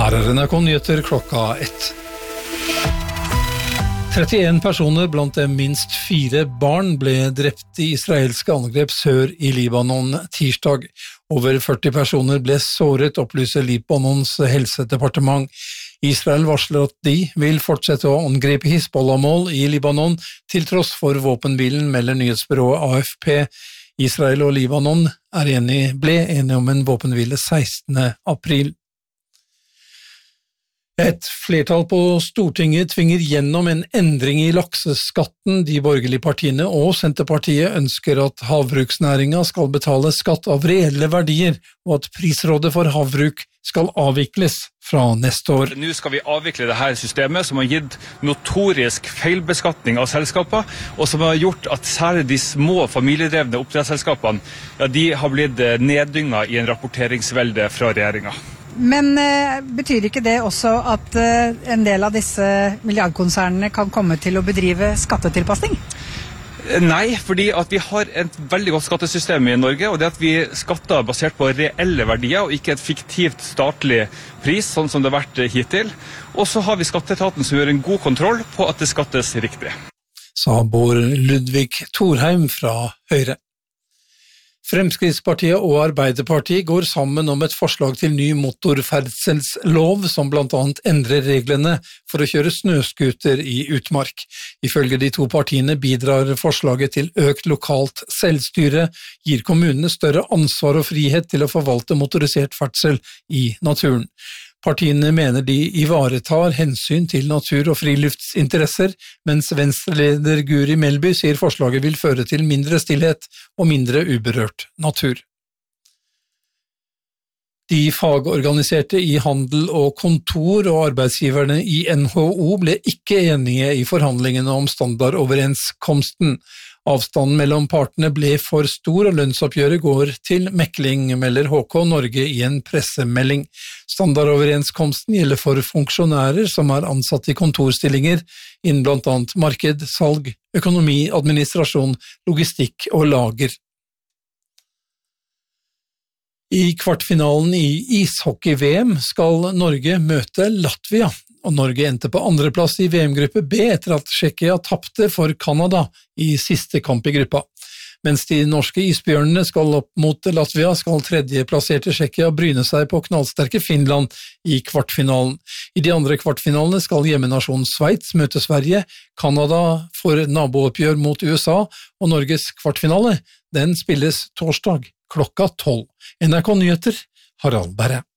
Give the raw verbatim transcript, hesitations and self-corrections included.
Her er N R K Nyheter klokka ett. trettien personer, blant dem minst fire barn, ble drept i israelske angrep sør i Libanon tirsdag. Over førti personer ble såret, opplyser Libanons helsedepartement. Israel varsler at de vil fortsette å angripe Hizbollah-mål i Libanon, til tross for våpenhvilen, melder nyhetsbyrået A F P. Israel og Libanon er enige, ble enige om en våpenhvile sekstende april. Et flertall på Stortinget tvinger gjennom en endring i lakseskatten. De borgerlige partiene og Senterpartiet ønsker at havbruksnæringen skal betale skatt av reelle verdier, og at prisrådet for havbruk skal avvikles fra neste år. Nå skal vi avvikle dette systemet som har gitt notorisk feilbeskatning av selskaper, og som har gjort at særlig de små familiedrevne oppdrettsselskapene, ja, de har blitt neddynget i en rapporteringsvelde fra regjeringen. Men eh, betyr ikke det også at eh, en del av disse milliardkonsernene kan komme til å bedrive skattetilpasning? Nei, fordi at vi har et veldig godt skattesystem i Norge, og det at vi skatter basert på reelle verdier og ikke et fiktivt statlig pris, sånn som det har vært hittil. Og så har vi skatteetaten som gjør en god kontroll på at det skattes riktig. Sa Bård Ludvig Thorheim fra Høyre. Fremskrittspartiet og Arbeiderpartiet går sammen om et forslag til ny motorferdselslov som blant annet endrer reglene for å kjøre snøskuter i utmark. Ifølge de to partiene bidrar forslaget til økt lokalt selvstyre, gir kommunene større ansvar og frihet til å forvalte motorisert ferdsel i naturen. Partiene mener de ivaretar hensyn til natur- og friluftsinteresser, mens Venstre-leder Guri Melby sier forslaget vil føre til mindre stillhet og mindre uberørt natur. De fagorganiserte i handel og kontor og arbeidsgiverne i N H O ble ikke enige i forhandlingene om standardoverenskomsten. Avstanden mellom partene ble for stor, og lønnsoppgjøret går til mekling, melder H K Norge i en pressemelding. Standardoverenskomsten gjelder for funksjonærer som er ansatt i kontorstillinger innen blant annet marked, salg, økonomi, administrasjon, logistikk og lager. I kvartfinalen i ishockey-V M skal Norge møte Latvia, og Norge endte på andreplass i V M-gruppe B etter at Tsjekkia tapte for Canada i siste kamp i gruppa. Mens de norske isbjørnene skal opp mot Latvia, skal tredjeplasserte Tsjekkia bryne seg på knallsterke Finland i kvartfinalen. I de andre kvartfinalene skal hjemmenasjonen Sveits møte Sverige, Canada får nabooppgjør mot U S A, og Norges kvartfinale, den spilles torsdag klokka tolv. N R K Nyheter, Harald Berre.